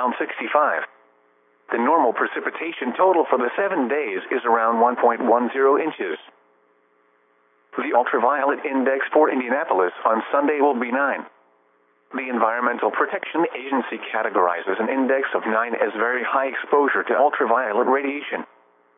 around 65. The normal precipitation total for the 7 days is around 1.10 inches. The ultraviolet index for Indianapolis on Sunday will be 9. The Environmental Protection Agency categorizes an index of 9 as very high exposure to ultraviolet radiation.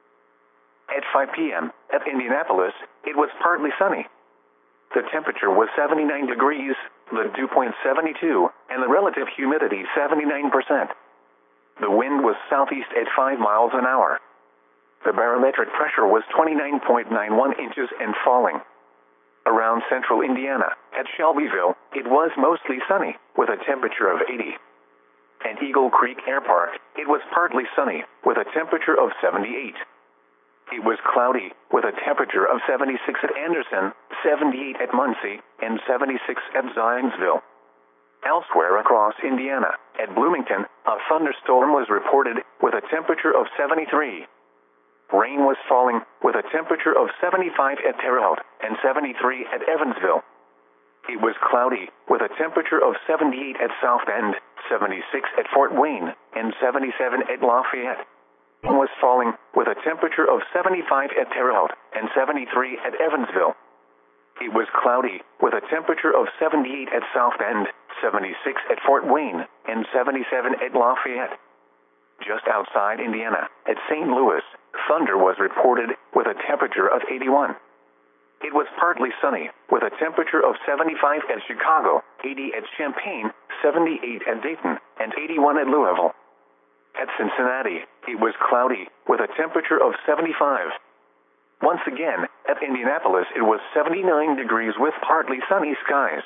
At 5 p.m., at Indianapolis, it was partly sunny. The temperature was 79 degrees, the dew point 72, and the relative humidity 79%. The wind was southeast at 5 miles an hour. The barometric pressure was 29.91 inches and falling. Around central Indiana, at Shelbyville, it was mostly sunny, with a temperature of 80. At Eagle Creek Air Park, it was partly sunny, with a temperature of 78. It was cloudy, with a temperature of 76 at Anderson, 78 at Muncie, and 76 at Zionsville. Elsewhere across Indiana, at Bloomington, a thunderstorm was reported, with a temperature of 73. Rain was falling, with a temperature of 75 at Terre Haute, and 73 at Evansville. It was cloudy, with a temperature of 78 at South Bend, 76 at Fort Wayne, and 77 at Lafayette. Rain was falling, with a temperature of 75 at Terre Haute, and 73 at Evansville. It was cloudy, with a temperature of 78 at South Bend, 76 at Fort Wayne, and 77 at Lafayette. Just outside Indiana, at St. Louis, thunder was reported, with a temperature of 81. It was partly sunny, with a temperature of 75 at Chicago, 80 at Champaign, 78 at Dayton, and 81 at Louisville. At Cincinnati, it was cloudy, with a temperature of 75. Once again, at Indianapolis it was 79 degrees with partly sunny skies.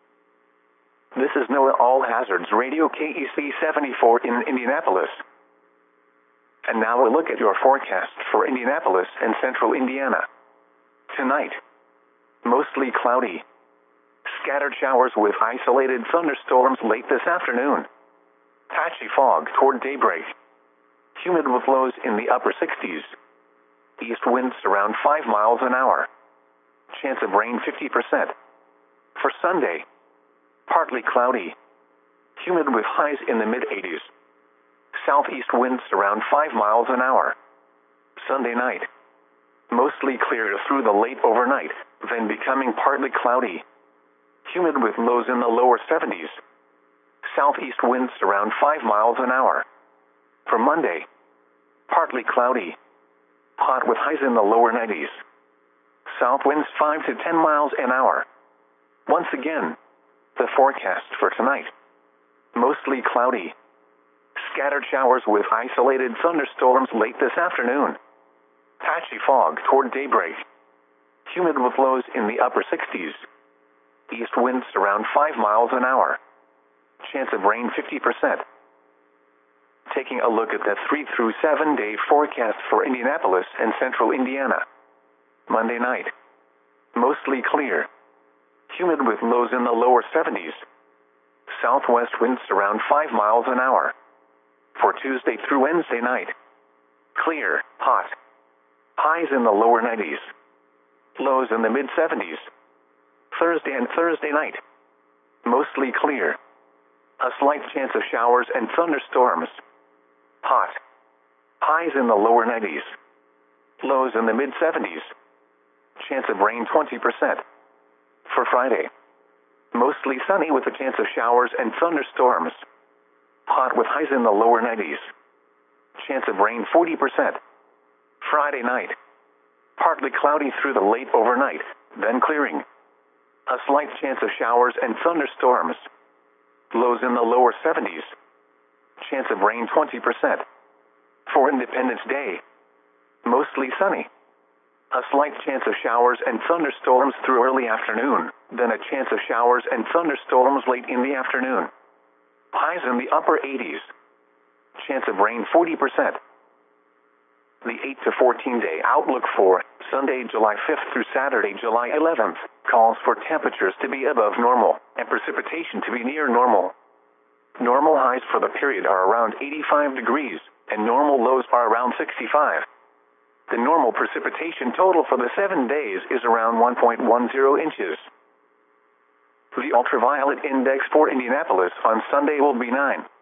This is NOAA All Hazards Radio KEC 74 in Indianapolis. And now a look at your forecast for Indianapolis and central Indiana. Tonight, mostly cloudy. Scattered showers with isolated thunderstorms late this afternoon. Patchy fog toward daybreak. Humid with lows in the upper 60s. East winds around 5 miles an hour. Chance of rain 50%. For Sunday, partly cloudy. Humid with highs in the mid-80s. Southeast winds around 5 miles an hour. Sunday night, mostly clear through the late overnight, then becoming partly cloudy. Humid with lows in the lower 70s. Southeast winds around 5 miles an hour. For Monday, partly cloudy. Hot with highs in the lower 90s. South winds 5 to 10 miles an hour. Once again, the forecast for tonight. Mostly cloudy. Scattered showers with isolated thunderstorms late this afternoon. Patchy fog toward daybreak. Humid with lows in the upper 60s. East winds around 5 miles an hour. Chance of rain 50%. Taking a look at the 3 through 7 day forecast for Indianapolis and central Indiana. Monday night, mostly clear. Humid with lows in the lower 70s. Southwest winds around 5 miles an hour. For Tuesday through Wednesday night, clear, hot. Highs in the lower 90s. Lows in the mid-70s. Thursday and Thursday night, mostly clear. A slight chance of showers and thunderstorms. Hot. Highs in the lower 90s. Lows in the mid-70s. Chance of rain 20%. For Friday, mostly sunny with a chance of showers and thunderstorms. Hot with highs in the lower 90s. Chance of rain 40%. Friday night, partly cloudy through the late overnight, then clearing. A slight chance of showers and thunderstorms. Lows in the lower 70s. Chance of rain 20%. For Independence Day, mostly sunny. A slight chance of showers and thunderstorms through early afternoon, then a chance of showers and thunderstorms late in the afternoon. Highs in the upper 80s. Chance of rain 40%. The 8 to 14 day outlook for Sunday, July 5th through Saturday, July 11th, calls for temperatures to be above normal and precipitation to be near normal. Normal highs for the period are around 85 degrees, and normal lows are around 65. The normal precipitation total for the 7 days is around 1.10 inches. The ultraviolet index for Indianapolis on Sunday will be 9.